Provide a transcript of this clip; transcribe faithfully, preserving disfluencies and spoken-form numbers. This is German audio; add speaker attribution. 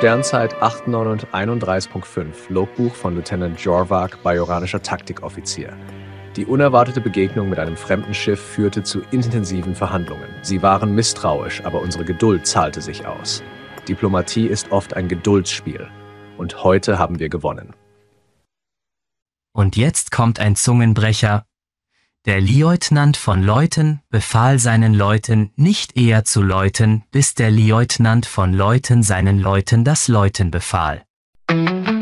Speaker 1: Sternzeit acht neun einunddreißig Punkt fünf, Logbuch von Lieutenant Jorvak, bajoranischer Taktikoffizier. Die unerwartete Begegnung mit einem fremden Schiff führte zu intensiven Verhandlungen. Sie waren misstrauisch, aber unsere Geduld zahlte sich aus. Diplomatie ist oft ein Geduldsspiel. Und heute haben wir gewonnen.
Speaker 2: Und jetzt kommt ein Zungenbrecher. Der Lieutenant von Leuten befahl seinen Leuten, nicht eher zu läuten, bis der Lieutenant von Leuten seinen Leuten das Läuten befahl.